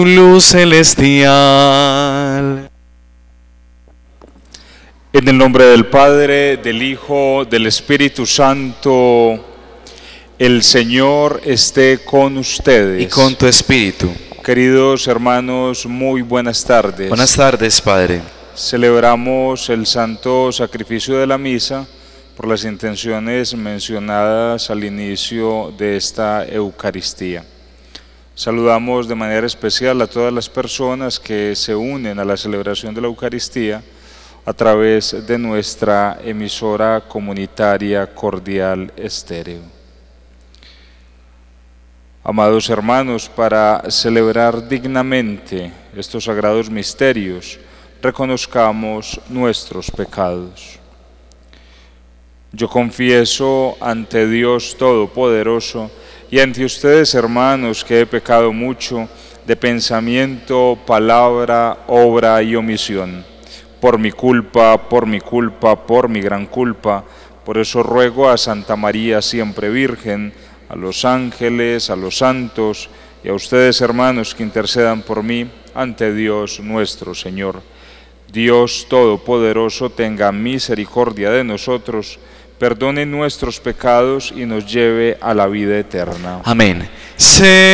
luz celestial. En el nombre del Padre, del Hijo, del Espíritu Santo, el Señor esté con ustedes. Y con tu espíritu. Queridos hermanos, muy buenas tardes. Buenas tardes, Padre. Celebramos el santo sacrificio de la misa por las intenciones mencionadas al inicio de esta Eucaristía. Saludamos de manera especial a todas las personas que se unen a la celebración de la Eucaristía a través de nuestra emisora comunitaria Cordial Estéreo. Amados hermanos, para celebrar dignamente estos sagrados misterios, reconozcamos nuestros pecados. Yo confieso ante Dios Todopoderoso y ante ustedes, hermanos, que he pecado mucho de pensamiento, palabra, obra y omisión. Por mi culpa, por mi gran culpa. Por eso ruego a Santa María, siempre Virgen, a los ángeles, a los santos y a ustedes, hermanos, que intercedan por mí ante Dios nuestro Señor. Dios Todopoderoso tenga misericordia de nosotros, perdone nuestros pecados y nos lleve a la vida eterna. Amén.